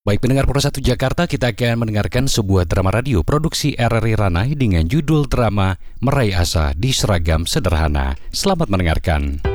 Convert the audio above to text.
Baik pendengar Pro 1 Jakarta, kita akan mendengarkan sebuah drama radio produksi RRI Ranai dengan judul drama Meraih Asa di Seragam Sederhana. Selamat mendengarkan.